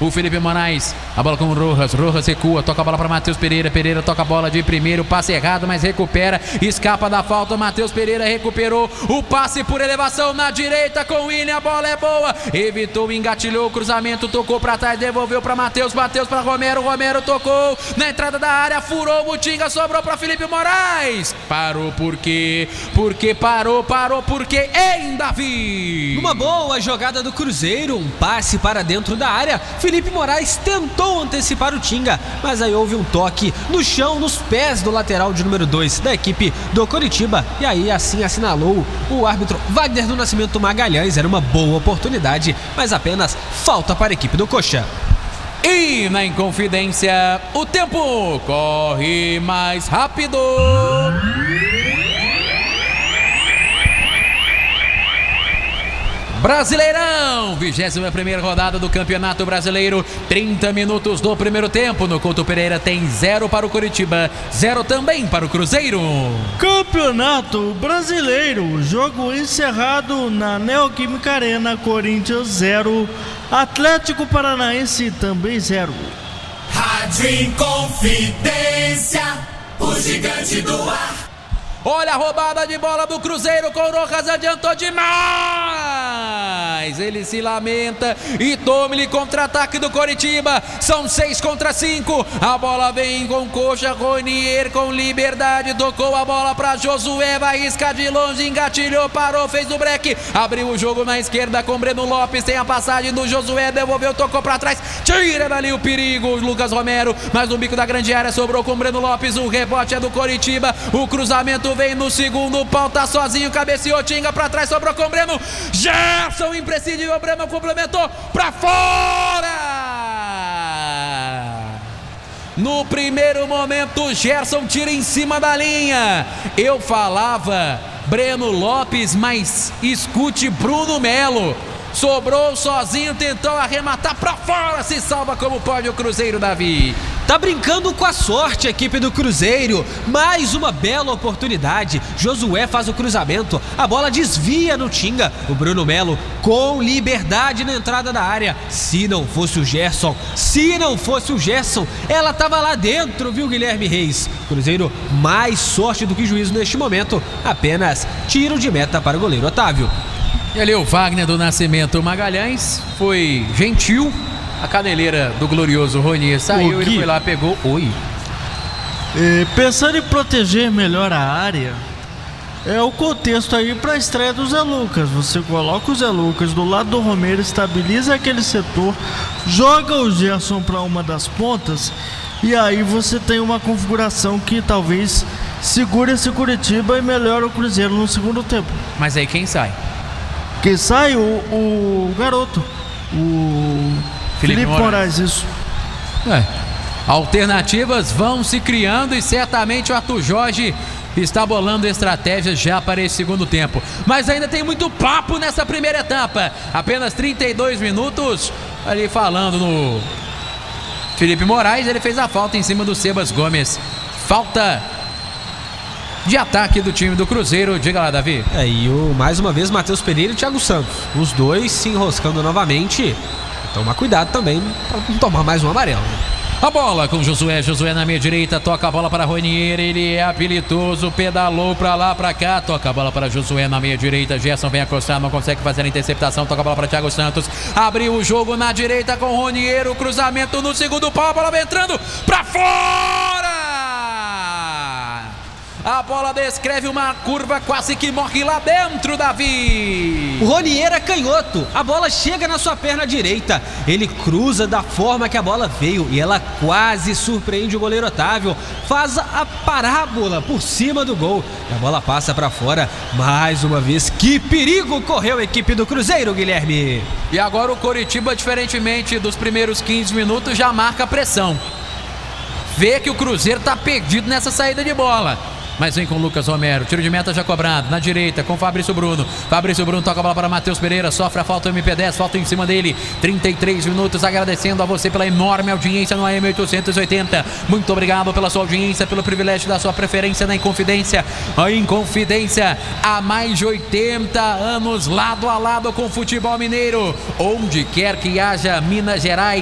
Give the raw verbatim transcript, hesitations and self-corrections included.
O Felipe Moraes, a bola com o Rojas, Rojas recua, toca a bola para Matheus Pereira, Pereira toca a bola de primeiro, passe errado, mas recupera, escapa da falta, Matheus Pereira recuperou o passe por elevação na direita com o William, a bola é boa, evitou, engatilhou o cruzamento, tocou para trás, devolveu para Matheus, Matheus para Romero, Romero tocou na entrada da área, furou o Mutinga, sobrou para Felipe Moraes, parou por quê? Porque parou, parou porque em Davi. Uma boa jogada do Cruzeiro, um passe para dentro da área, Felipe Moraes tentou antecipar o Tinga, mas aí houve um toque no chão, nos pés do lateral de número dois da equipe do Coritiba, e aí assim assinalou o árbitro Wagner do Nascimento Magalhães. Era uma boa oportunidade, mas apenas falta para a equipe do Coxa. E na Inconfidência, o tempo corre mais rápido. Brasileirão, vigésima primeira rodada do Campeonato Brasileiro, trinta minutos do primeiro tempo. No Couto Pereira tem zero para o Coritiba, zero também para o Cruzeiro. Campeonato Brasileiro, jogo encerrado na Neoquímica Arena, Corinthians zero, Atlético Paranaense também zero. Rádio Inconfidência, o gigante do ar. Olha a roubada de bola do Cruzeiro, com o Rojas adiantou demais. Ele se lamenta e tome-lhe contra-ataque do Coritiba. São seis contra cinco. A bola vem com Coxa, Ronier com liberdade. Tocou a bola para Josué, vai riscar de longe, engatilhou, parou, fez o break. Abriu o jogo na esquerda com Breno Lopes. Tem a passagem do Josué, devolveu, tocou para trás. Tira dali o perigo, Lucas Romero. Mas no bico da grande área sobrou com Breno Lopes. O rebote é do Coritiba. O cruzamento vem no segundo pau, tá sozinho, cabeceou, Tinga pra trás, sobrou com o Breno. Gerson, imprescindível, Breno complementou pra fora. No primeiro momento, Gerson tira em cima da linha. Eu falava Breno Lopes, mas escute Bruno Melo. Sobrou sozinho, tentou arrematar pra fora, se salva como pode o Cruzeiro, Davi. Tá brincando com a sorte a equipe do Cruzeiro. Mais uma bela oportunidade. Josué faz o cruzamento, a bola desvia no Tinga. O Bruno Melo com liberdade na entrada da área. Se não fosse o Gerson, se não fosse o Gerson, ela tava lá dentro, viu, Guilherme Reis? Cruzeiro mais sorte do que juízo neste momento. Apenas tiro de meta para o goleiro Otávio. E ali o Wagner do Nascimento Magalhães foi gentil. A caneleira do glorioso Ronier saiu, ele foi lá, pegou. Oi. É, pensando em proteger melhor a área, é o contexto aí para a estreia do Zé Lucas. Você coloca o Zé Lucas do lado do Romero, estabiliza aquele setor, joga o Gerson para uma das pontas, e aí você tem uma configuração que talvez segure esse Curitiba e melhore o Cruzeiro no segundo tempo. Mas aí quem sai? Quem sai? O, o garoto, o Felipe, Felipe Moraes. Moraes, isso. É. Alternativas vão se criando e certamente o Arthur Jorge está bolando estratégias já para esse segundo tempo. Mas ainda tem muito papo nessa primeira etapa. Apenas trinta e dois minutos. Ali falando no Felipe Moraes, ele fez a falta em cima do Sebas Gomes. Falta de ataque do time do Cruzeiro. Diga lá, Davi. É, e o, mais uma vez Matheus Pereira e Thiago Santos, os dois se enroscando novamente. Tomar cuidado também para não tomar mais um amarelo. A bola com Josué, Josué na meia direita, toca a bola para Ronier, ele é habilidoso, pedalou para lá, para cá, toca a bola para Josué na meia direita, Gerson vem acostar, não consegue fazer a interceptação, toca a bola para Thiago Santos, abriu o jogo na direita com Ronier, o cruzamento no segundo pau, a bola vem entrando para fora! A bola descreve uma curva, quase que morre lá dentro, Davi. O Ronier é canhoto, a bola chega na sua perna direita, ele cruza da forma que a bola veio e ela quase surpreende o goleiro Otávio, faz a parábola por cima do gol e a bola passa para fora. Mais uma vez, que perigo correu a equipe do Cruzeiro, Guilherme. E agora o Coritiba, diferentemente dos primeiros quinze minutos, já marca pressão. Vê que o Cruzeiro tá perdido nessa saída de bola. Mas vem com o Lucas Romero, tiro de meta já cobrado, na direita com Fabrício Bruno, Fabrício Bruno toca a bola para Matheus Pereira, sofre a falta do M P dez, falta em cima dele, trinta e três minutos, agradecendo a você pela enorme audiência no A M oitocentos e oitenta, muito obrigado pela sua audiência, pelo privilégio da sua preferência na Inconfidência, a Inconfidência há mais de oitenta anos, lado a lado com o futebol mineiro, onde quer que haja Minas Gerais.